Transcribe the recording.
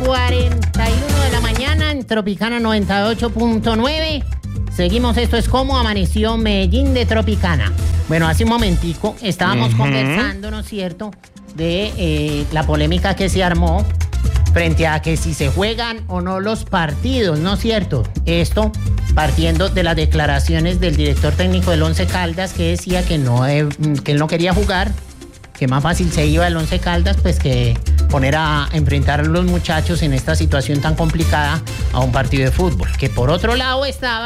6:41 de la mañana en Tropicana 98.9. Seguimos, esto es Cómo Amaneció Medellín de Tropicana. Bueno, hace un momentico estábamos conversando, ¿no es cierto?, de la polémica que se armó frente a que si se juegan o no los partidos, ¿no es cierto? Esto partiendo de las declaraciones del director técnico del Once Caldas, que decía que él no quería jugar, que más fácil se iba el Once Caldas pues que poner a enfrentar a los muchachos en esta situación tan complicada a un partido de fútbol. Que por otro lado estaba